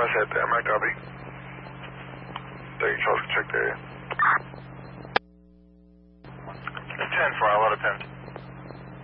West at the MIW. Charles, check the area. 10 for a lot of 10.